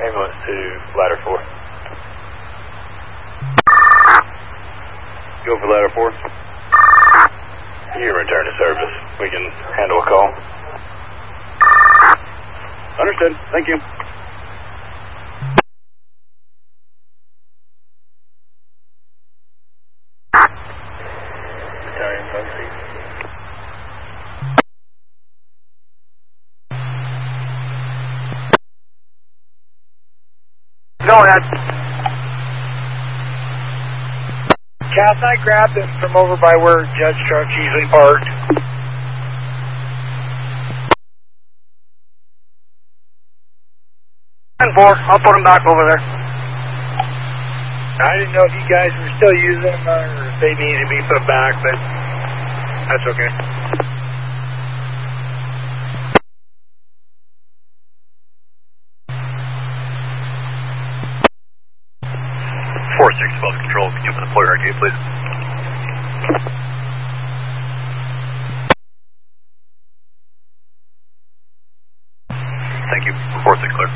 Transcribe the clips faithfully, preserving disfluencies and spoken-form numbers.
Ambulance to ladder four. Go for ladder four. You return to service. We can handle a call. Understood. Thank you. Go ahead. Cass, I grabbed him from over by where Judge trucks usually parked. ten four, I'll put him back over there. I didn't know if you guys were still using them or if they needed to be put back, but that's okay. four six twelve control, can you open the employer gate, please? Thank you. four six clear.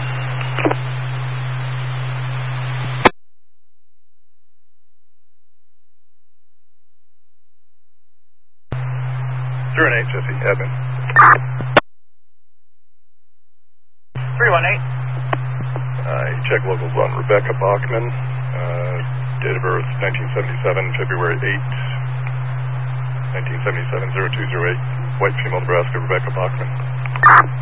three one eight, Jesse, admin. three one eight. Uh, you check locals on Rebecca Bachman. Uh, date of birth nineteen seventy-seven, February eighth, nineteen seventy-seven, zero two zero eight. White female, Nebraska, Rebecca Bachman.